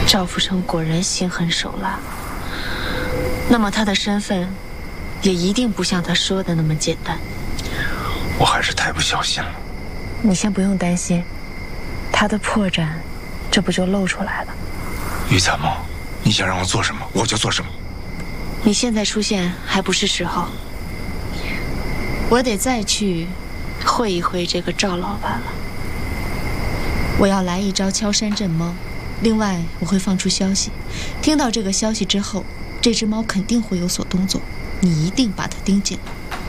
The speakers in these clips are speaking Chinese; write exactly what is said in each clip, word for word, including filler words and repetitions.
赵福成果然心狠手辣，那么他的身份也一定不像他说的那么简单。 我还是太不小心了。 你先不用担心，他的破绽，这不就露出来了？ 于参谋，你想让我做什么，我就做什么。 你现在出现还不是时候，我得再去会一会这个赵老板了。我要来一招敲山震猫，另外我会放出消息，听到这个消息之后，这只猫肯定会有所动作，你一定把它盯紧了。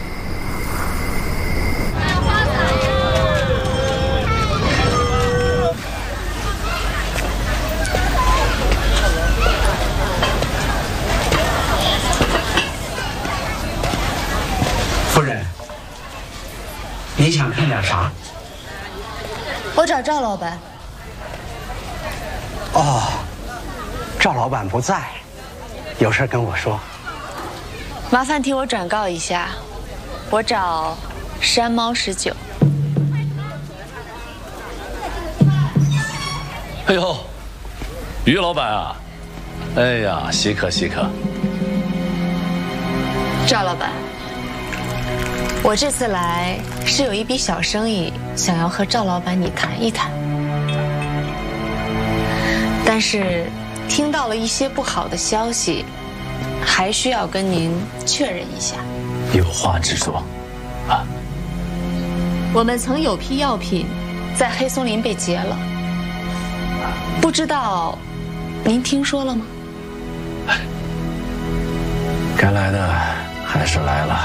夫人，你想看点啥？ 我找赵老板。 哦，赵老板不在，有事跟我说。 麻烦替我转告一下，我找山猫十九。 哎呦，于老板啊，哎呀，稀客稀客。 赵老板，我这次来是有一笔小生意，想要和赵老板你谈一谈。但是听到了一些不好的消息，还需要跟您确认一下。 有话直说，啊。 我们曾有批药品在黑松林被劫了，不知道您听说了吗？ 该来的还是来了。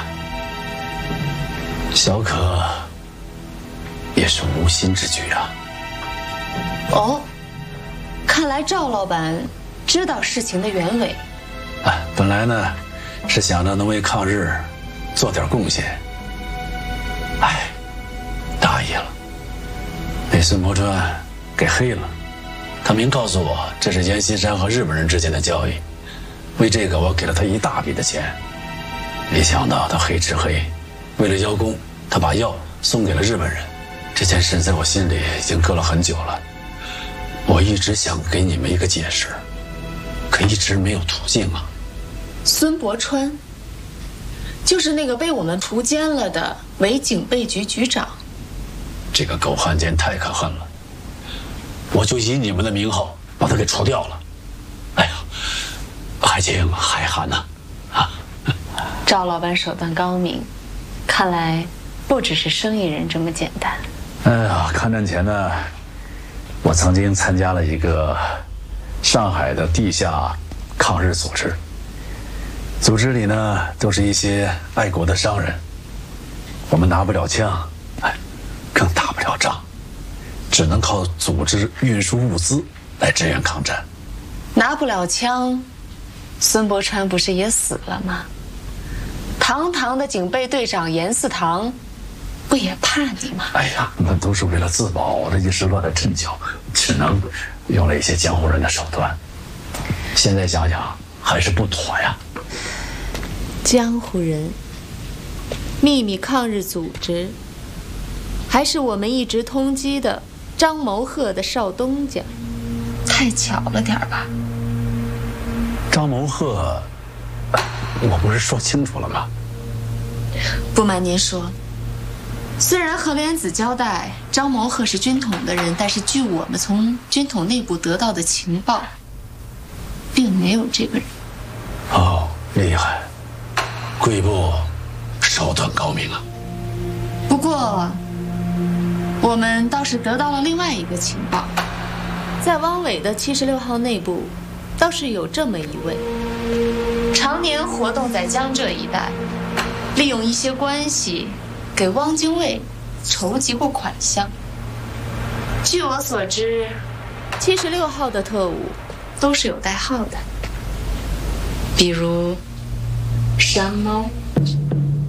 小可也是无心之举啊。 哦，看来赵老板知道事情的原委。 哎，本来呢是想着能为抗日做点贡献，哎，大意了，被孙伯川给黑了。他明告诉我这是阎锡山和日本人之间的交易，为这个我给了他一大笔的钱。没想到他黑吃黑，为了邀功，他把药送给了日本人。这件事在我心里已经搁了很久了，我一直想给你们一个解释，可一直没有途径啊。 孙伯川，就是那个被我们屠奸了的伪警备局局长。 这个狗汉奸太可恨了，我就以你们的名号把他给除掉了。哎呀，海清海涵呐，啊！ 赵老板手段高明，看来不只是生意人这么简单。 哎呀，抗战前呢，我曾经参加了一个上海的地下抗日组织，组织里呢都是一些爱国的商人，我们拿不了枪，哎，更打不了仗，只能靠组织运输物资来支援抗战。 拿不了枪，孙伯川不是也死了吗？堂堂的警备队长严嗣堂，不也怕你吗？ 哎呀，那都是为了自保，我这一时落在阵脚，只能用了一些江湖人的手段。现在想想还是不妥呀。 江湖人，秘密抗日组织，还是我们一直通缉的张谋鹤的少东家，太巧了点吧？ 张谋鹤，我不是说清楚了吗？ 不瞒您说，虽然何莲子交代张谋鹤是军统的人，但是据我们从军统内部得到的情报，并没有这个人。 哦，厉害，贵部手段高明啊。 不过，我们倒是得到了另外一个情报，在汪伪的七十六号内部，倒是有这么一位，常年活动在江浙一带，利用一些关系给汪精卫筹集过款项。据我所知，七十六号的特务都是有代号的，比如山猫。